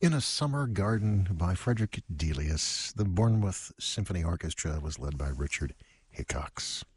In a Summer Garden by Frederick Delius. The Bournemouth Symphony Orchestra was led by Richard Hickox.